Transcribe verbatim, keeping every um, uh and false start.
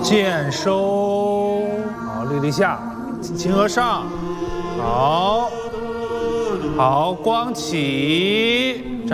剑收，好，立立下，青额上，好，好，光起。